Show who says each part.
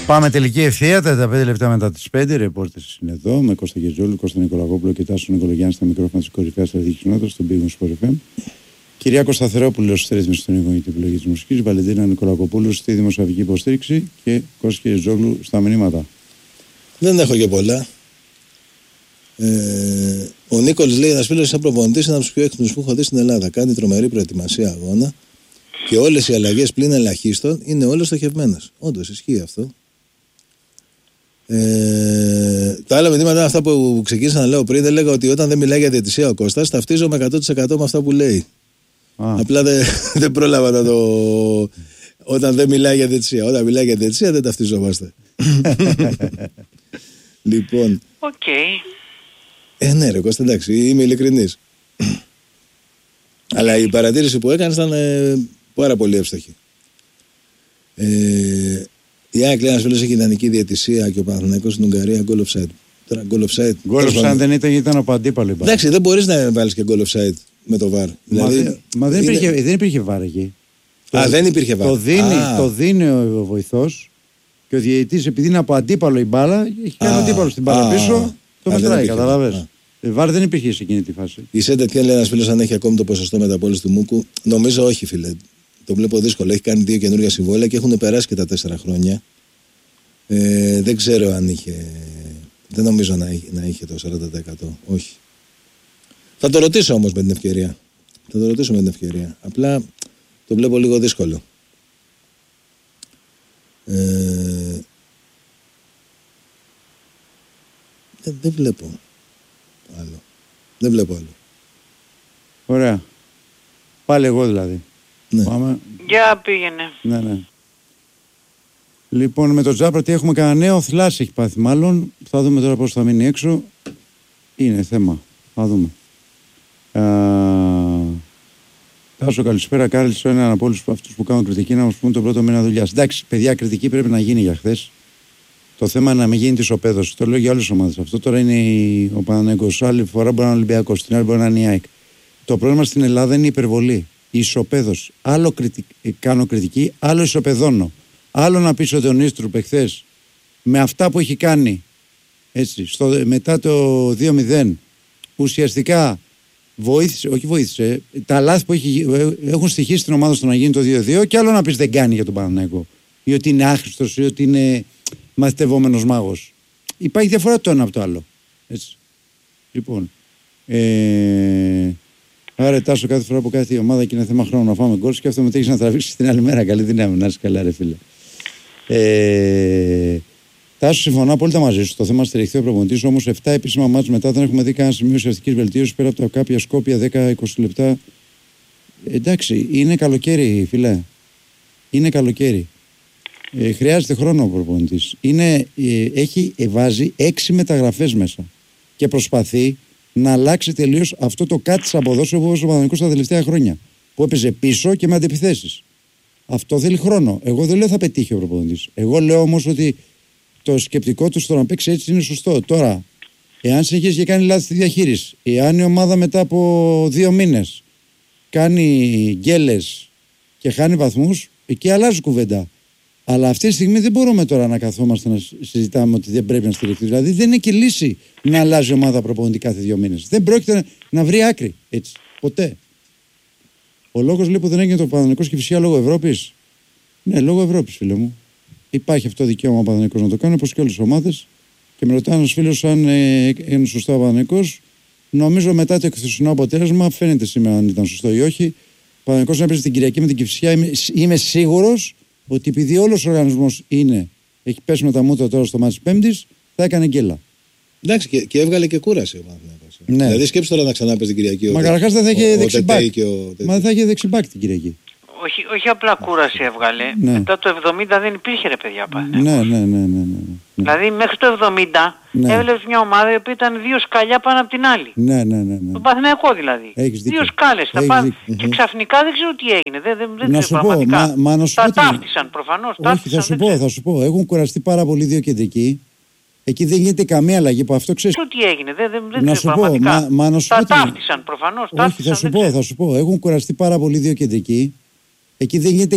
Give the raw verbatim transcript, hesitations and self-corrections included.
Speaker 1: Πάμε τελική ευθεία, τριάντα πέντε λεπτά μετά τις πέντε. Ρεπόρτες είναι εδώ με Κώστα Γεζόλου, Κώστα Νικολακόπουλο και Τάσο Νικολογιάννη στα μικρόφωνα της κορυφαίας στρατηγικής κοινότητας στον Big Sport εφ εμ. Κυριάκο Σταθερόπουλο στη ρύθμιση των ήχων και την επιλογή της μουσικής, Βαλεντίνα Νικολακοπούλου στη δημοσιογραφική υποστήριξη και Κώστα Γεζόλου στα μηνύματα.
Speaker 2: Δεν έχω και πολλά. Ε, ο Νίκολης λέει: ένα φίλο σαν προπονητή είναι από του πιο έξυπνου που έχω δει στην Ελλάδα. Κάνει τρομερή προετοιμασία αγώνα και όλες οι αλλαγές πλην ελαχίστων είναι όλες στοχευμένες. Όντως ισχύει αυτό. Ε, τα άλλα μηνύματα, αυτά που ξεκίνησα να λέω πριν, δεν λέγα ότι όταν δεν μιλάει για διαιτησία ο Κώστας, ταυτίζομαι εκατό τοις εκατό με αυτά που λέει. Α. Απλά δεν, δεν πρόλαβα να το. Όταν δεν μιλάει για διαιτησία. Όταν μιλάει για διαιτησία δεν ταυτιζόμαστε. Λοιπόν.
Speaker 3: Οκ. Okay.
Speaker 2: Ε, ναι, ρε Κώστα, εντάξει, είμαι ειλικρινής. Αλλά η παρατήρηση που έκανες ήταν ε, πάρα πολύ εύστοχη. Ε, η ΑΕΚ λέει ένας φίλος έχει ιδανική διαιτησία και ο Παναθηναϊκός στην Ουγγαρία goal offside. Τώρα goal offside.
Speaker 1: Goal offside δεν ήταν, ήταν από αντίπαλο.
Speaker 2: Εντάξει, δεν μπορείς να βάλεις και goal offside με το βαρ.
Speaker 1: Μα,
Speaker 2: δηλαδή,
Speaker 1: μα δεν,
Speaker 2: είναι...
Speaker 1: υπήρχε, δεν υπήρχε βαρ εκεί.
Speaker 2: Α, το, δεν υπήρχε βαρ.
Speaker 1: Το δίνει, το δίνει ο βοηθός και ο διαιτητής, επειδή είναι από αντίπαλο η μπάλα, έχει κάνει αντίπαλο στην μπάλα πίσω, το μετράει, καταλαβες. Βάρ δεν υπήρχε σε εκείνη τη φάση.
Speaker 2: Η Σέντετ λέει ένας φίλος αν έχει ακόμη το ποσοστό μεταπόλησης του Μούκου. Νομίζω όχι, φίλε. Το βλέπω δύσκολο. Έχει κάνει δύο καινούργια συμβόλαια και έχουν περάσει και τα τέσσερα χρόνια. Ε, δεν ξέρω αν είχε. Δεν νομίζω να είχε, να είχε το σαράντα τοις εκατό. Όχι. Θα το ρωτήσω όμως με την ευκαιρία. Θα το ρωτήσω με την ευκαιρία. Απλά το βλέπω λίγο δύσκολο. Ε, δεν, δεν βλέπω άλλο. Δεν βλέπω άλλο.
Speaker 1: Ωραία. Πάλι εγώ δηλαδή.
Speaker 2: Ναι.
Speaker 1: Πάμε.
Speaker 3: Για πήγαινε.
Speaker 1: Ναι, ναι. Λοιπόν, με το Τζάπρα τι έχουμε κανένα νέο, θλάση έχει πάθει μάλλον. Θα δούμε τώρα πώς θα μείνει έξω. Είναι θέμα. Θα δούμε. Α... Τάσο, καλησπέρα. Κάλεσε έναν από όλους αυτούς που κάνουν κριτική να μας πούν το πρώτο μήνα δουλειάς. Εντάξει, παιδιά, κριτική πρέπει να γίνει για χθες. Το θέμα είναι να μην γίνει τη ισοπαίδωση. Το λέω για όλες τις ομάδες. Αυτό τώρα είναι ο Παναθηναϊκός. Άλλη φορά μπορεί να είναι ο Ολυμπιακός. Την άλλη μπορεί να είναι η ΑΕΚ. Το πρόβλημα στην Ελλάδα είναι η υπερβολή. Η ισοπαίδωση. Άλλο κριτικ... κάνω κριτική, άλλο ισοπεδώνω. Άλλο να πεις ότι ο Νίστρουπ εχθές με αυτά που έχει κάνει έτσι, στο... μετά το δύο μηδέν ουσιαστικά βοήθησε, όχι βοήθησε, τα λάθη που έχει... έχουν στοιχήσει την ομάδα στο να γίνει το δύο δύο και άλλο να πεις δεν κάνει για τον Παναθηναϊκό. Ή ότι είναι άχρηστος ή ότι είναι μαθητευόμενος μάγος. Υπάρχει διαφορά το ένα από το άλλο. Έτσι. Λοιπόν. Ε... Άρα, Τάσο, κάθε φορά που κάθε η ομάδα και είναι θέμα χρόνου να φάμε γκολ, και αυτό μετέχει να τραβήξει την άλλη μέρα. Καλή δύναμη, να είσαι καλά, ρε φίλε. Ε... Τάσο, συμφωνώ απόλυτα μαζί σου. Το θέμα στηριχθεί ο προπονητής, όμως επτά επίσημα μάτς μετά δεν έχουμε δει κανένα σημείο ουσιαστικής βελτίωσης πέρα από τα κάποια σκόπια δέκα με είκοσι λεπτά. Εντάξει, είναι καλοκαίρι, φίλε. Είναι καλοκαίρι. Ε, χρειάζεται χρόνο ο προπονητής. Είναι, ε, έχει ε, βάζει έξι μεταγραφές μέσα και προσπαθεί να αλλάξει τελείως αυτό το κάτι της αποδόσεως που έπαιζε ο Παναθηναϊκός τα τελευταία χρόνια. Που έπαιζε πίσω και με αντεπιθέσεις. Αυτό θέλει χρόνο. Εγώ δεν λέω θα πετύχει ο προπονητής. Εγώ λέω όμως ότι το σκεπτικό του στο να παίξει έτσι είναι σωστό. Τώρα, εάν συνεχίσει και κάνει λάθη στη διαχείριση, εάν η ομάδα μετά από δύο μήνες κάνει γκέλες και χάνει βαθμούς, εκεί αλλάζει κουβέντα. Αλλά αυτή τη στιγμή δεν μπορούμε τώρα να καθόμαστε να συζητάμε ότι δεν πρέπει να στηριχθεί. Δηλαδή δεν είναι και λύση να αλλάζει ομάδα προπονητή κάθε δύο μήνες. Δεν πρόκειται να βρει άκρη έτσι. Ποτέ. Ο λόγος λέει που δεν έγινε το Παναθηναϊκός και φυσικά λόγω Ευρώπης. Ναι, λόγω Ευρώπης, φίλε μου. Υπάρχει αυτό το δικαίωμα ο Παναθηναϊκός να το κάνει όπως και όλες τις ομάδες. Και με ρωτάει ένας φίλος αν ε, είναι σωστό ο Παναθηναϊκός. Νομίζω μετά το εκθεσινό αποτέλεσμα φαίνεται σήμερα αν ήταν σωστό ή όχι. Ο Παναθηναϊκός να παίζει την Κυριακή με την Κηφισιά. Είμαι, είμαι σίγουρος ότι επειδή όλος ο οργανισμός είναι, έχει πέσει με τα μούτρα τώρα στο μάτι της Πέμπτης, θα έκανε γκέλα.
Speaker 2: Εντάξει, και, και έβγαλε και κούραση ο Παναθηναϊκός.
Speaker 1: Ναι.
Speaker 2: Δηλαδή σκέψου τώρα να ξανά παίζει την Κυριακή.
Speaker 1: Μα καταρχάς δεν θα είχε δεξιμπάκ.
Speaker 2: Ο...
Speaker 1: Μα δεν θα είχε δεξιμπάκ την Κυριακή.
Speaker 3: Όχι, όχι απλά κούραση έβγαλε.
Speaker 1: Ναι.
Speaker 3: Μετά το εβδομήντα δεν υπήρχε, ρε παιδιά.
Speaker 1: Ναι, ναι, ναι, ναι, ναι, ναι.
Speaker 3: Δηλαδή μέχρι το εβδομήντα ναι. έβλεπες μια ομάδα η οποία ήταν δύο σκαλιά πάνω από την άλλη.
Speaker 1: Ναι, ναι, ναι, ναι.
Speaker 3: Τον Παναθηναϊκό δηλαδή.
Speaker 1: Έχεις
Speaker 3: δύο σκάλες τα πάνω. Και ξαφνικά δεν ξέρω τι έγινε. Δεν, δεν, δεν
Speaker 1: να
Speaker 3: ξέρω
Speaker 1: σου πω, μα, μα να σου
Speaker 3: τα
Speaker 1: πω
Speaker 3: ταύτισαν προφανώς.
Speaker 1: Όχι,
Speaker 3: ταύτισαν,
Speaker 1: θα σου πω, θα σου πω. Έχουν κουραστεί πάρα πολύ δύο κεντρικοί. Εκεί δεν γίνεται καμία αλλαγή που αυτό ξέρει.
Speaker 3: Τι έγινε, δεν, δεν, δεν
Speaker 1: να
Speaker 3: ξέρω
Speaker 1: σου πω, μα, μα να σου
Speaker 3: τα
Speaker 1: πω.
Speaker 3: ταύτισαν προφανώς.
Speaker 1: Όχι, θα σου πω, θα σου πω. Έχουν κουραστεί πάρα πολύ δύο κεντρικοί. Εκεί δεν γίνεται